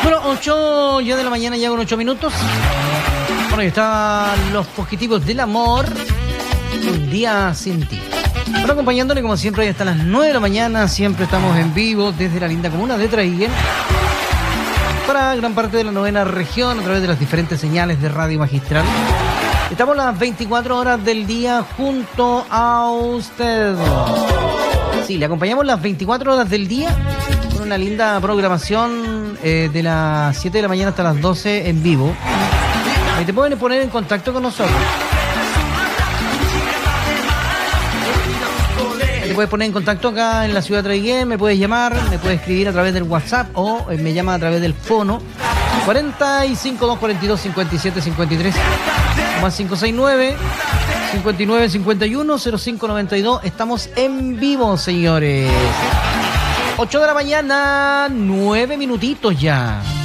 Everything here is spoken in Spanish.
Bueno, 8 ya de la mañana, ya con 8 minutos. Bueno, ahí están los fugitivos del amor. Un día sin ti. Bueno, acompañándole como siempre hasta las 9 de la mañana. Siempre estamos en vivo desde la linda comuna de Traiguén para gran parte de la novena región a través de las diferentes señales de Radio Magistral. Estamos las 24 horas del día junto a usted. Sí, le acompañamos las 24 horas del día con una linda programación de las 7 de la mañana hasta las 12 en vivo. Ahí te pueden poner en contacto con nosotros. Te puedes poner en contacto acá en la ciudad de Traiguén, me puedes llamar, me puedes escribir a través del WhatsApp o me llama a través del fono 45 242 57 53 más 569 59 51 05 92. Estamos en vivo, señores. 8 de la mañana, 9 minutitos ya.